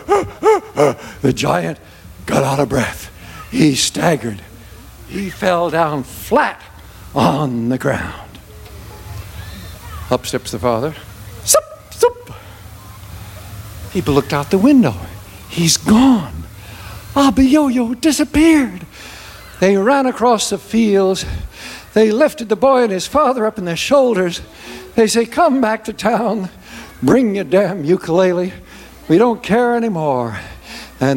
The giant got out of breath. He staggered. He fell down flat on the ground. Up steps the father. Sup, sup. He looked out the window. He's gone. Abba Yo-Yo disappeared. They ran across the fields. They lifted the boy and his father up in their shoulders. They say, come back to town. Bring your damn ukulele. We don't care anymore.